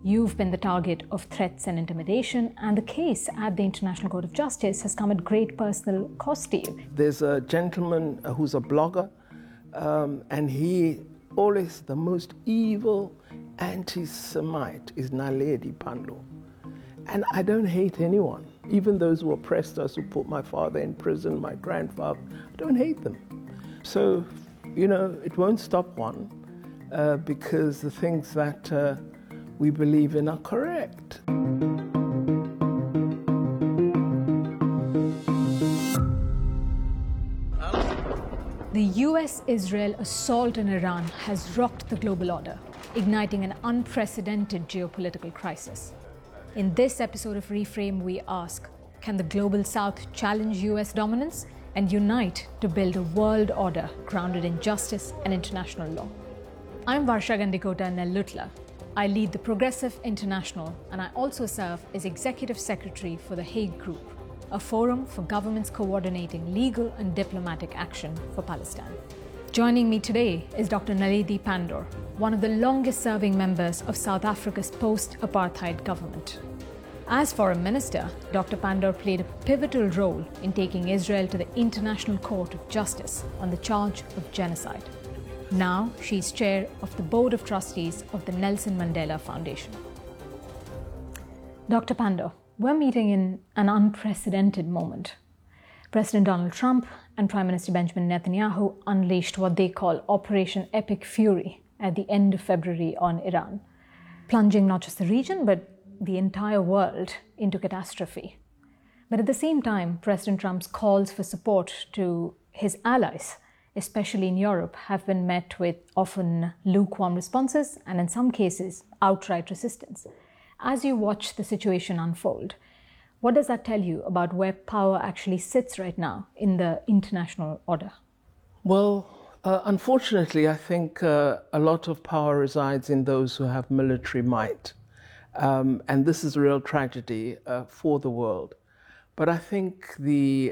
You've been the target of threats and intimidation, and the case at the International Court of Justice has come at great personal cost to you. There's a gentleman who's a blogger, and he always, the most evil anti-Semite is Naledi Pandor. And I don't hate anyone, even those who oppressed us, who put my father in prison, my grandfather, I don't hate them. So, it won't stop one because the things that we believe in are correct. The US-Israel assault on Iran has rocked the global order, igniting an unprecedented geopolitical crisis. In this episode of Reframe, we ask, can the global South challenge US dominance and unite to build a world order grounded in justice and international law? I'm Varsha Gandikota Nellutla. I lead the Progressive International, and I also serve as Executive Secretary for the Hague Group, a forum for governments coordinating legal and diplomatic action for Palestine. Joining me today is Dr. Naledi Pandor, one of the longest-serving members of South Africa's post-apartheid government. As Foreign Minister, Dr. Pandor played a pivotal role in taking Israel to the International Court of Justice on the charge of genocide. Now, she's chair of the Board of Trustees of the Nelson Mandela Foundation. Dr. Pandor, we're meeting in an unprecedented moment. President Donald Trump and Prime Minister Benjamin Netanyahu unleashed what they call Operation Epic Fury at the end of February on Iran, plunging not just the region, but the entire world into catastrophe. But at the same time, President Trump's calls for support to his allies, especially in Europe, have been met with often lukewarm responses and in some cases, outright resistance. As you watch the situation unfold, what does that tell you about where power actually sits right now in the international order? Well, unfortunately, I think a lot of power resides in those who have military might. And this is a real tragedy for the world. But I think the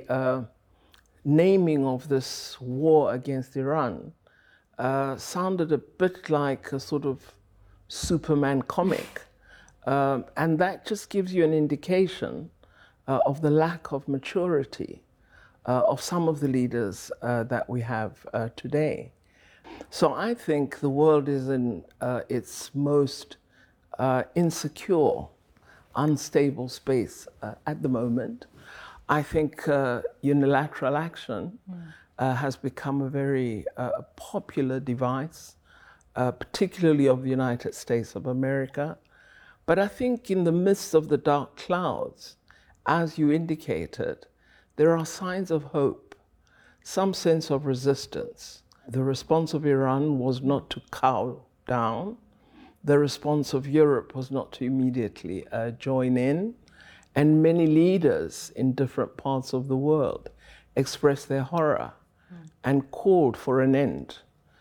naming of this war against Iran sounded a bit like a sort of Superman comic. And that just gives you an indication of the lack of maturity of some of the leaders that we have today. So I think the world is in its most insecure, unstable space at the moment. I think unilateral action has become a very popular device, particularly of the United States of America. But I think in the midst of the dark clouds, as you indicated, there are signs of hope, some sense of resistance. The response of Iran was not to cow down. The response of Europe was not to immediately join in. And many leaders in different parts of the world expressed their horror and called for an end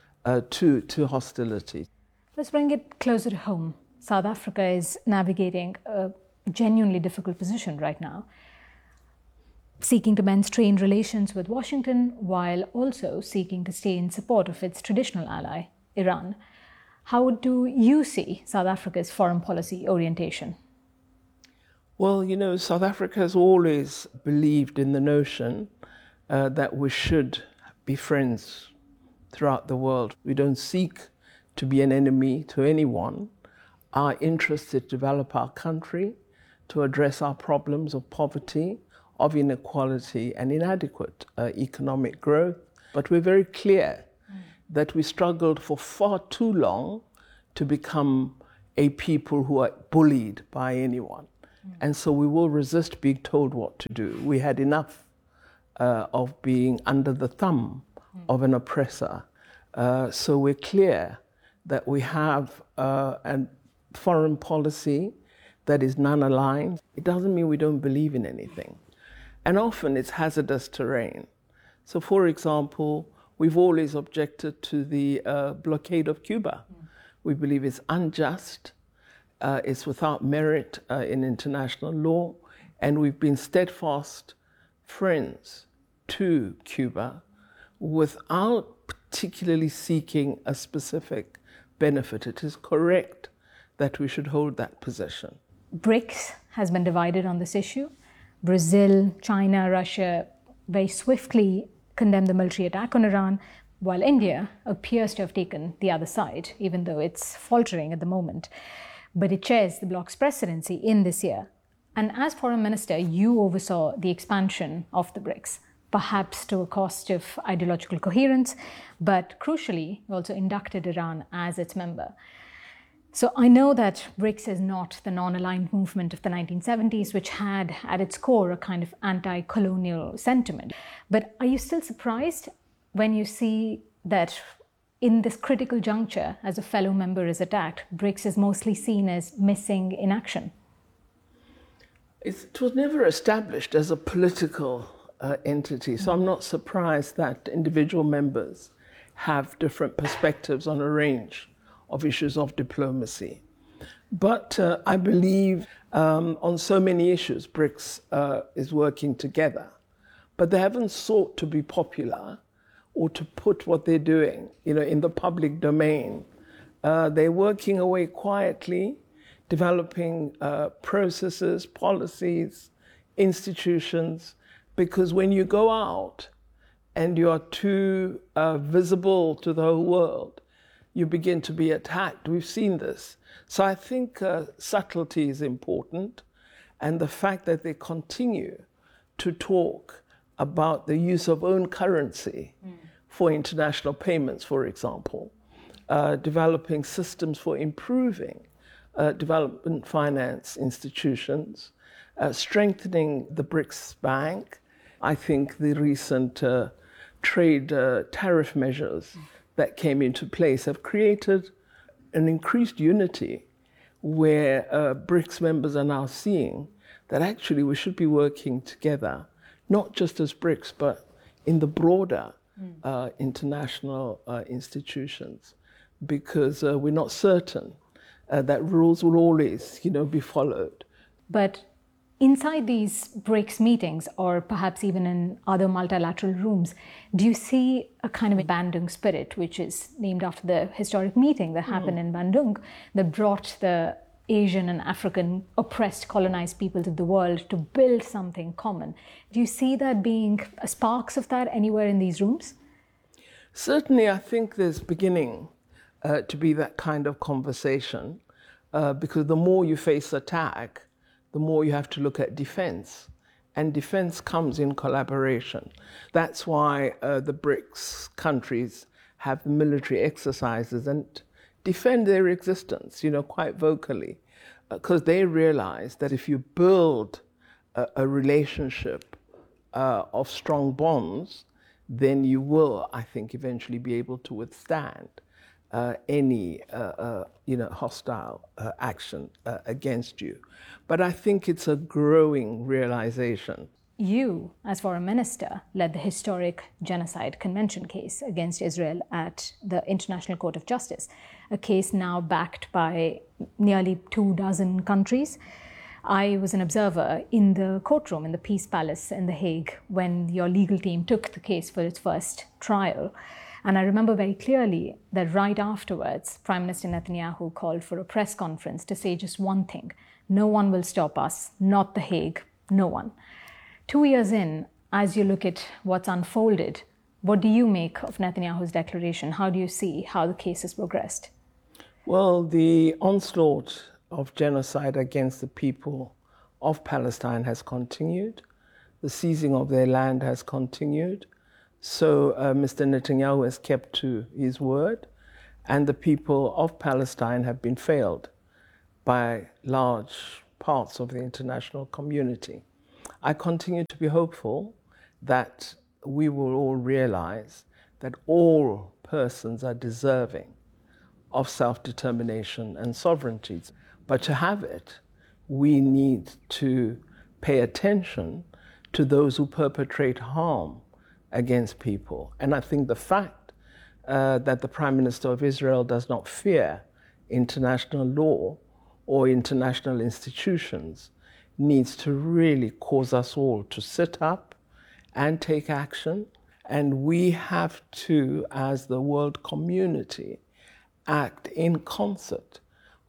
to hostility. Let's bring it closer to home. South Africa is navigating a genuinely difficult position right now, seeking to mend strained relations with Washington while also seeking to stay in support of its traditional ally, Iran. How do you see South Africa's foreign policy orientation? Well, South Africa has always believed in the notion that we should be friends throughout the world. We don't seek to be an enemy to anyone. Our interest is to develop our country, to address our problems of poverty, of inequality and inadequate economic growth. But we're very clear that we struggled for far too long to become a people who are bullied by anyone. And so we will resist being told what to do. We had enough of being under the thumb of an oppressor. So we're clear that we have a foreign policy that is non-aligned. It doesn't mean we don't believe in anything. And often it's hazardous terrain. So for example, we've always objected to the blockade of Cuba. We believe it's unjust, it's without merit in international law, and we've been steadfast friends to Cuba without particularly seeking a specific benefit. It is correct that we should hold that position. BRICS has been divided on this issue. Brazil, China, Russia very swiftly condemned the military attack on Iran, while India appears to have taken the other side, even though it's faltering at the moment. But it chairs the bloc's presidency in this year. And as foreign minister, you oversaw the expansion of the BRICS, perhaps to a cost of ideological coherence, but crucially, you also inducted Iran as its member. So I know that BRICS is not the non-aligned movement of the 1970s, which had at its core a kind of anti-colonial sentiment. But are you still surprised when you see that in this critical juncture, as a fellow member is attacked, BRICS is mostly seen as missing in action? It was never established as a political entity, so I'm not surprised that individual members have different perspectives on a range of issues of diplomacy. But I believe on so many issues, BRICS is working together. But they haven't sought to be popular or to put what they're doing, in the public domain. They're working away quietly, developing processes, policies, institutions, because when you go out and you are too visible to the whole world, you begin to be attacked. We've seen this. So I think subtlety is important, and the fact that they continue to talk about the use of own currency for international payments, for example, developing systems for improving development finance institutions, strengthening the BRICS Bank. I think the recent trade tariff measures that came into place have created an increased unity where BRICS members are now seeing that actually we should be working together, not just as BRICS, but in the broader international institutions, because we're not certain that rules will always, be followed. But inside these BRICS meetings, or perhaps even in other multilateral rooms, do you see a kind of a Bandung spirit, which is named after the historic meeting that happened in Bandung, that brought the Asian and African oppressed, colonized peoples of the world to build something common? Do you see that being sparks of that anywhere in these rooms? Certainly, I think there's beginning to be that kind of conversation, because the more you face attack, the more you have to look at defense. And defense comes in collaboration. That's why the BRICS countries have military exercises and defend their existence, quite vocally, because they realize that if you build a relationship of strong bonds, then you will, I think, eventually be able to withstand any hostile action against you. But I think it's a growing realization. You, as foreign minister, led the historic Genocide Convention case against Israel at the International Court of Justice, a case now backed by nearly 24 countries. I was an observer in the courtroom in the Peace Palace in The Hague when your legal team took the case for its first trial. And I remember very clearly that right afterwards, Prime Minister Netanyahu called for a press conference to say just one thing: no one will stop us, not The Hague, no one. 2 years in, as you look at what's unfolded, what do you make of Netanyahu's declaration? How do you see how the case has progressed? Well, the onslaught of genocide against the people of Palestine has continued. The seizing of their land has continued. So Mr. Netanyahu has kept to his word, and the people of Palestine have been failed by large parts of the international community. I continue to be hopeful that we will all realize that all persons are deserving of self-determination and sovereignty. But to have it, we need to pay attention to those who perpetrate harm against people. And I think the fact that the Prime Minister of Israel does not fear international law or international institutions needs to really cause us all to sit up and take action. And we have to, as the world community, act in concert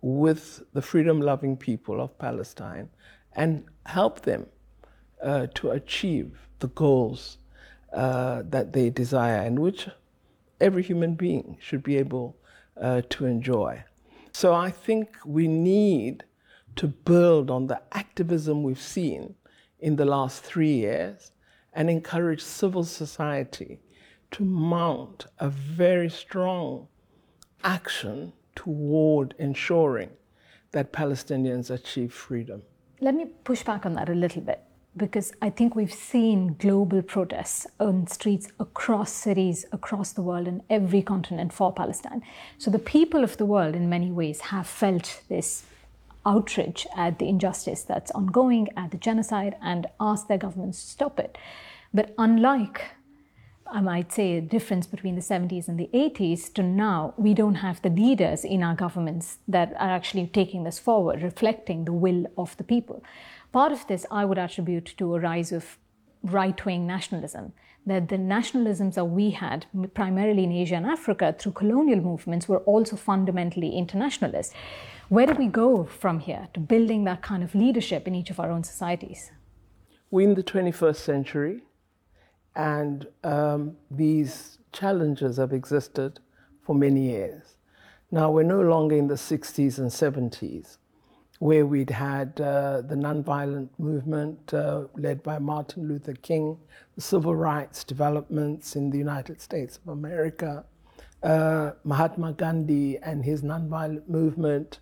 with the freedom-loving people of Palestine and help them to achieve the goals that they desire and which every human being should be able to enjoy. So I think we need to build on the activism we've seen in the last 3 years and encourage civil society to mount a very strong action toward ensuring that Palestinians achieve freedom. Let me push back on that a little bit, because I think we've seen global protests on streets across cities, across the world, in every continent for Palestine. So the people of the world, in many ways, have felt this outrage at the injustice that's ongoing, at the genocide, and asked their governments to stop it. But unlike, I might say, a difference between the 70s and the 80s to now, we don't have the leaders in our governments that are actually taking this forward, reflecting the will of the people. Part of this I would attribute to a rise of right-wing nationalism, that the nationalisms that we had, primarily in Asia and Africa, through colonial movements, were also fundamentally internationalist. Where do we go from here to building that kind of leadership in each of our own societies? We're in the 21st century, and these challenges have existed for many years. Now, we're no longer in the 60s and 70s, where we'd had the nonviolent movement led by Martin Luther King, the civil rights developments in the United States of America, Mahatma Gandhi and his nonviolent movement,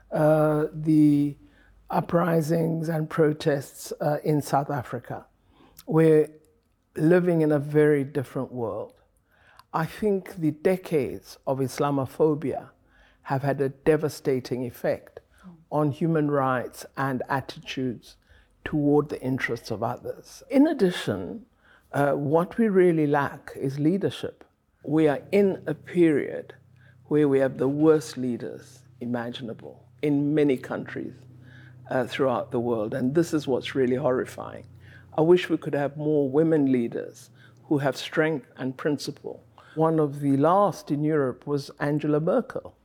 the uprisings and protests in South Africa. We're living in a very different world. I think the decades of Islamophobia have had a devastating effect on human rights and attitudes toward the interests of others. In addition, what we really lack is leadership. We are in a period where we have the worst leaders imaginable in many countries throughout the world, and this is what's really horrifying. I wish we could have more women leaders who have strength and principle. One of the last in Europe was Angela Merkel,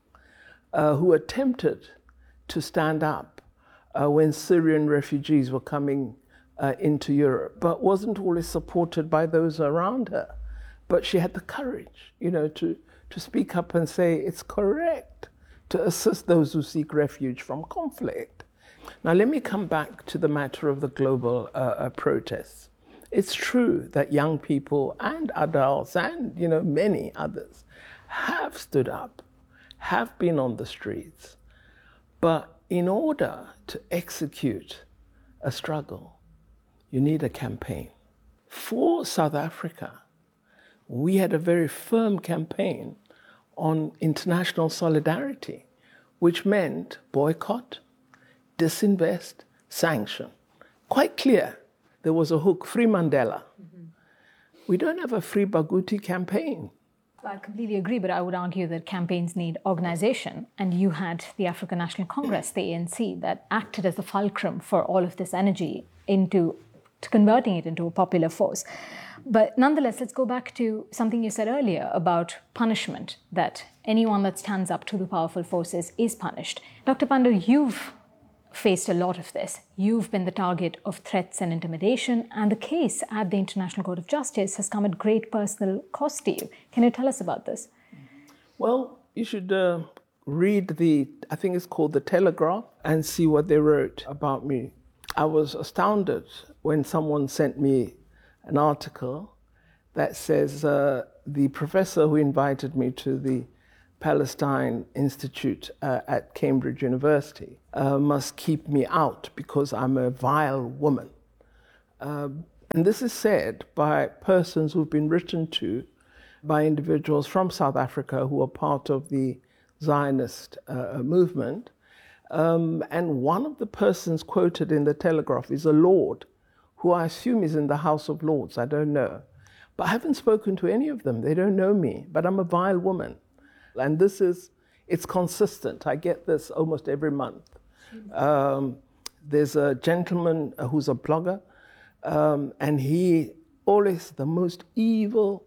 who attempted to stand up when Syrian refugees were coming into Europe, but wasn't always supported by those around her. But she had the courage, to speak up and say it's correct to assist those who seek refuge from conflict. Now, let me come back to the matter of the global protests. It's true that young people and adults and, many others have stood up, have been on the streets. But in order to execute a struggle, you need a campaign. For South Africa, we had a very firm campaign on international solidarity, which meant boycott, disinvest, sanction. Quite clear. There was a hook, Free Mandela. Mm-hmm. We don't have a Free Baguti campaign. I completely agree, but I would argue that campaigns need organization. And you had the African National Congress, the ANC, that acted as the fulcrum for all of this energy into converting it into a popular force. But nonetheless, let's go back to something you said earlier about punishment, that anyone that stands up to the powerful forces is punished. Dr. Pandor, you've faced a lot of this. You've been the target of threats and intimidation, and the case at the International Court of Justice has come at great personal cost to you. Can you tell us about this? Well, you should read I think it's called The Telegraph, and see what they wrote about me. I was astounded when someone sent me an article that says the professor who invited me to the Palestine Institute at Cambridge University must keep me out because I'm a vile woman. And this is said by persons who've been written to by individuals from South Africa who are part of the Zionist movement. And one of the persons quoted in the Telegraph is a lord, who I assume is in the House of Lords, I don't know. But I haven't spoken to any of them, they don't know me, but I'm a vile woman. And it's consistent. I get this almost every month. There's a gentleman who's a blogger, and he always, the most evil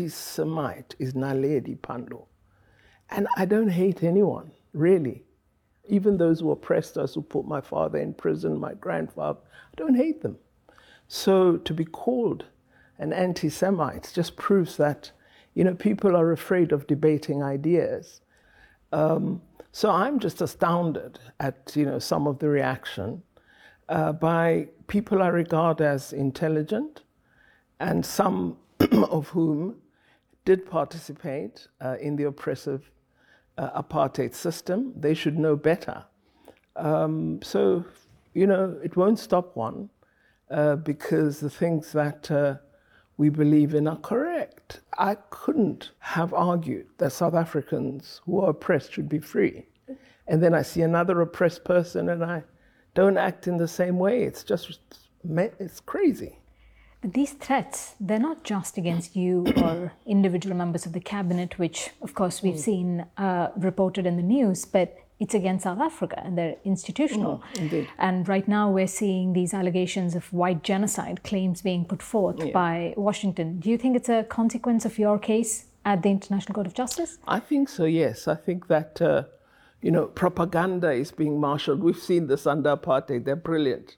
anti-Semite is Naledi Pandor. And I don't hate anyone, really. Even those who oppressed us, who put my father in prison, my grandfather, I don't hate them. So to be called an anti-Semite just proves that, people are afraid of debating ideas. So I'm just astounded at, some of the reaction by people I regard as intelligent, and some of whom did participate in the oppressive apartheid system. They should know better. So, it won't stop one because the things that we believe in are correct. I couldn't have argued that South Africans who are oppressed should be free. And then I see another oppressed person and I don't act in the same way. It's crazy. But these threats, they're not just against you or individual members of the cabinet, which of course we've seen reported in the news, but it's against South Africa and they're institutional. Indeed. And right now we're seeing these allegations of white genocide claims being put forth by Washington. Do you think it's a consequence of your case at the International Court of Justice? I think so, yes. I think that, propaganda is being marshaled. We've seen this under apartheid. They're brilliant,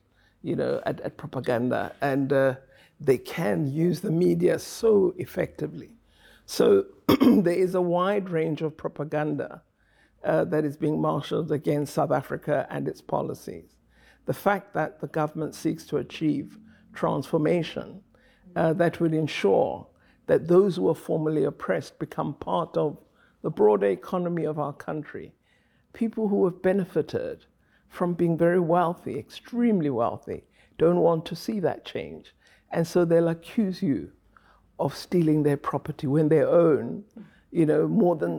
at propaganda. And they can use the media so effectively. So there is a wide range of propaganda that is being marshaled against South Africa and its policies. The fact that the government seeks to achieve transformation that will ensure that those who are formerly oppressed become part of the broader economy of our country. People who have benefited from being very wealthy, extremely wealthy, don't want to see that change. And so they'll accuse you of stealing their property when they own, more than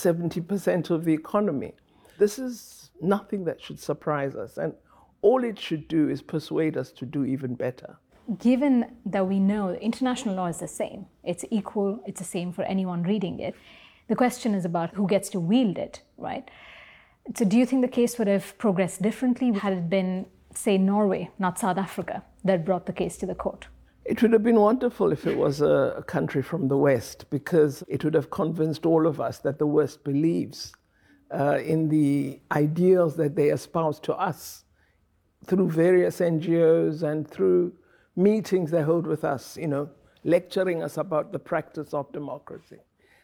70% of the economy. This is nothing that should surprise us. And all it should do is persuade us to do even better. Given that we know international law is the same, it's equal, it's the same for anyone reading it, the question is about who gets to wield it, right? So do you think the case would have progressed differently had it been, say, Norway, not South Africa, that brought the case to the court? It would have been wonderful if it was a country from the West, because it would have convinced all of us that the West believes in the ideals that they espouse to us through various NGOs and through meetings they hold with us, lecturing us about the practice of democracy.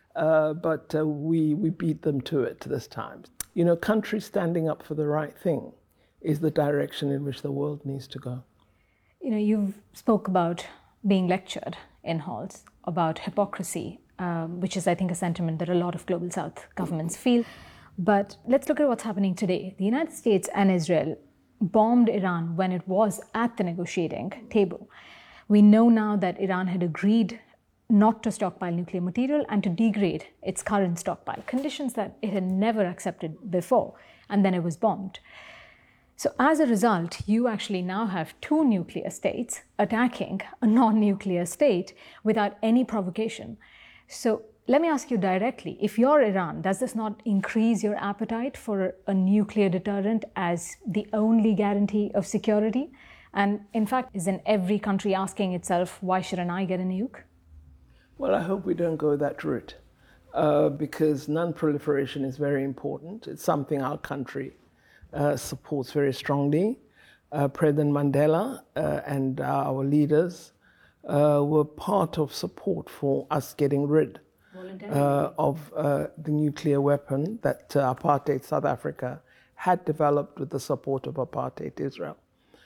But we beat them to it this time. Countries standing up for the right thing is the direction in which the world needs to go. You've spoke about being lectured in halls about hypocrisy, which is, I think, a sentiment that a lot of Global South governments feel. But let's look at what's happening today. The United States and Israel bombed Iran when it was at the negotiating table. We know now that Iran had agreed not to stockpile nuclear material and to degrade its current stockpile, conditions that it had never accepted before, and then it was bombed. So as a result, you actually now have two nuclear states attacking a non-nuclear state without any provocation. So let me ask you directly, if you're Iran, does this not increase your appetite for a nuclear deterrent as the only guarantee of security? And in fact, isn't every country asking itself, why shouldn't I get a nuke? Well, I hope we don't go that route because non-proliferation is very important. It's something our country supports very strongly. President Mandela and our leaders were part of support for us getting rid of the nuclear weapon that apartheid South Africa had developed with the support of apartheid Israel.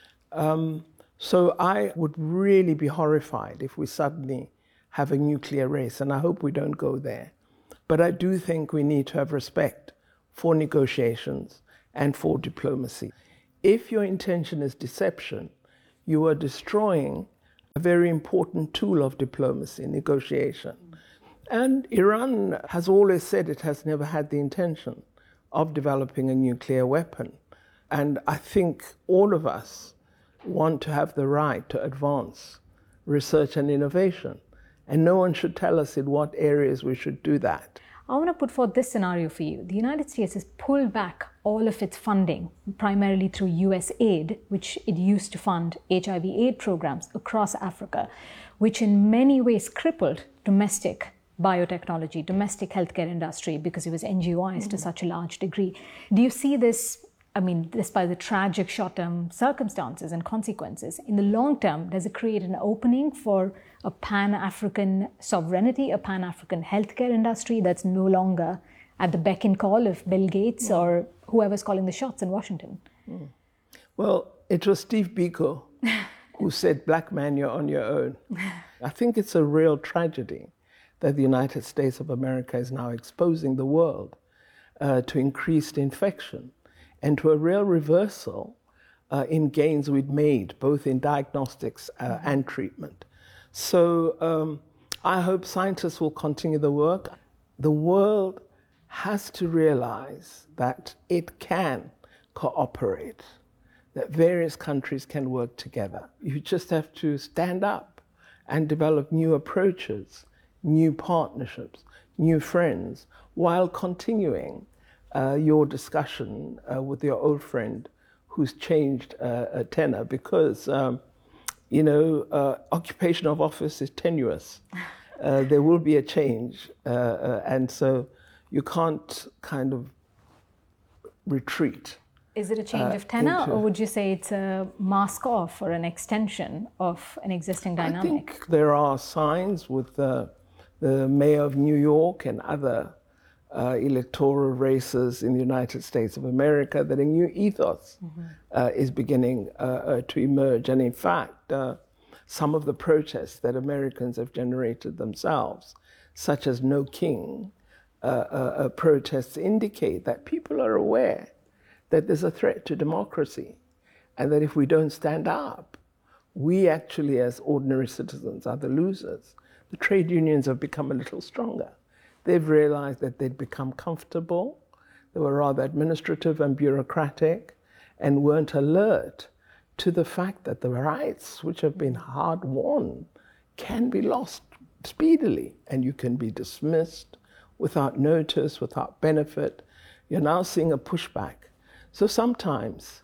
So I would really be horrified if we suddenly have a nuclear race, and I hope we don't go there. But I do think we need to have respect for negotiations and for diplomacy. If your intention is deception, you are destroying a very important tool of diplomacy, negotiation. And Iran has always said it has never had the intention of developing a nuclear weapon. And I think all of us want to have the right to advance research and innovation. And no one should tell us in what areas we should do that. I want to put forth this scenario for you. The United States has pulled back all of its funding, primarily through US aid, which it used to fund HIV aid programs across Africa, which in many ways crippled domestic biotechnology, domestic healthcare industry, because it was NGOized to such a large degree. Do you see this I mean, despite the tragic short-term circumstances and consequences, in the long term, does it create an opening for a Pan-African sovereignty, a Pan-African healthcare industry that's no longer at the beck and call of Bill Gates or whoever's calling the shots in Washington? Well, it was Steve Biko who said, "Black man, you're on your own." I think it's a real tragedy that the United States of America is now exposing the world to increased infection and to a real reversal in gains we'd made, both in diagnostics and treatment. So I hope scientists will continue the work. The world has to realize that it can cooperate, that various countries can work together. You just have to stand up and develop new approaches, new partnerships, new friends, while continuing your discussion with your old friend who's changed a tenor, because, occupation of office is tenuous. There will be a change, and so you can't kind of retreat. Is it a change of tenor, or would you say it's a mask off or an extension of an existing dynamic? I think there are signs with the mayor of New York and other electoral races in the United States of America that a new ethos is beginning to emerge. And in fact, some of the protests that Americans have generated themselves, such as No King protests, indicate that people are aware that there's a threat to democracy, and that if we don't stand up, we actually as ordinary citizens are the losers. The trade unions have become a little stronger. They've realized that they'd become comfortable, they were rather administrative and bureaucratic, and weren't alert to the fact that the rights which have been hard won can be lost speedily, and you can be dismissed without notice, without benefit. You're now seeing a pushback. So sometimes,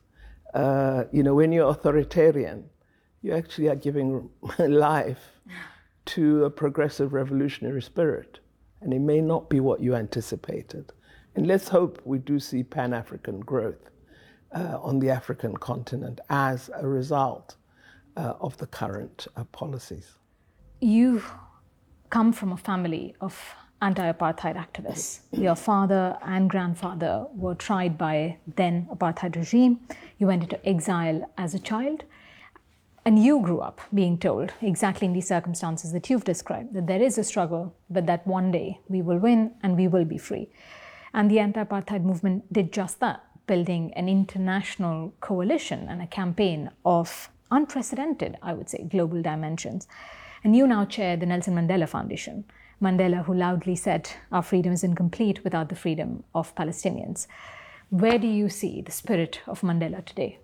when you're authoritarian, you actually are giving life to a progressive revolutionary spirit, and it may not be what you anticipated. And let's hope we do see Pan-African growth on the African continent as a result of the current policies. You come from a family of anti-apartheid activists. Your father and grandfather were tried by then apartheid regime. You went into exile as a child. And you grew up being told, exactly in these circumstances that you've described, that there is a struggle, but that one day we will win and we will be free. And the anti-apartheid movement did just that, building an international coalition and a campaign of unprecedented, I would say, global dimensions. And you now chair the Nelson Mandela Foundation. Mandela, who loudly said, "Our freedom is incomplete without the freedom of Palestinians." Where do you see the spirit of Mandela today?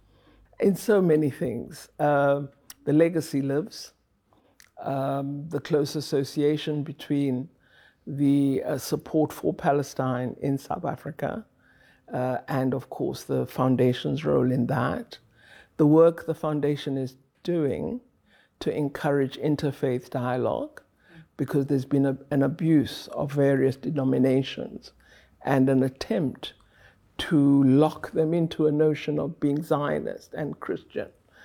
In so many things. The legacy lives, the close association between the support for Palestine in South Africa and, of course, the foundation's role in that. The work the foundation is doing to encourage interfaith dialogue, because there's been an abuse of various denominations and an attempt to lock them into a notion of being Zionist and Christian.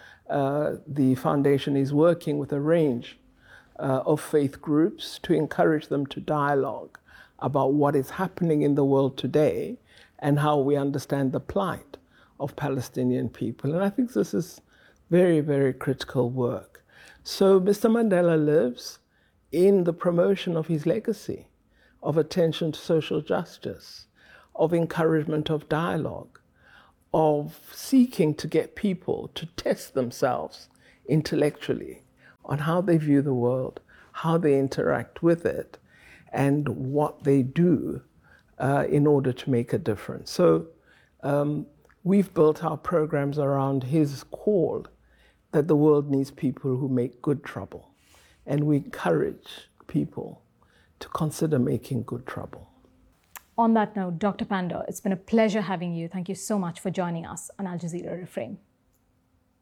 The foundation is working with a range of faith groups to encourage them to dialogue about what is happening in the world today and how we understand the plight of Palestinian people. And I think this is very, very critical work. So Mr. Mandela lives in the promotion of his legacy of attention to social justice, of encouragement of dialogue, of seeking to get people to test themselves intellectually on how they view the world, how they interact with it, and what they do in order to make a difference. So we've built our programs around his call that the world needs people who make good trouble. And we encourage people to consider making good trouble. On that note, Dr. Pandor, it's been a pleasure having you. Thank you so much for joining us on Al Jazeera Reframe.